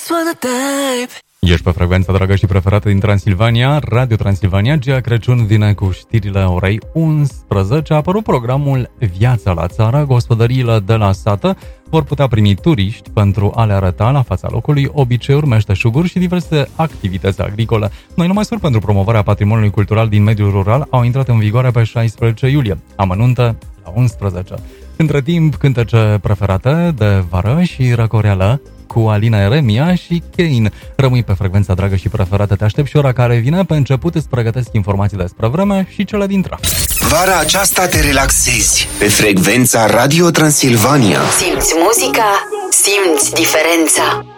Ești pe frecvența dragă și preferată din Transilvania, Radio Transilvania. Gea Crăciun vine cu știrile orei 11. A apărut programul Viața la țară. Gospodăriile de la sată vor putea primi turiști pentru a le arăta la fața locului obiceiuri, meșteșuguri și diverse activități agricole. Noi măsuri pentru promovarea patrimoniului cultural din mediul rural au intrat în vigoare pe 16 iulie. Amănunte la 11. Între timp, cântece preferate de vară și răcoreală cu Alina Eremia și Kane. Rămâi pe frecvența dragă și preferată. Te aștept și ora care vine. Pe început îți pregătesc informații despre vreme și cele dintre. Vara aceasta te relaxezi pe frecvența Radio Transilvania. Simți muzica, simți diferența.